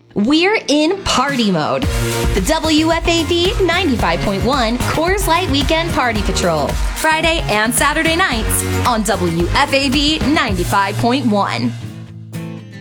We're in party mode. The WFAV 95.1 Coors Light Weekend Party Patrol. Friday and Saturday nights on WFAV 95.1.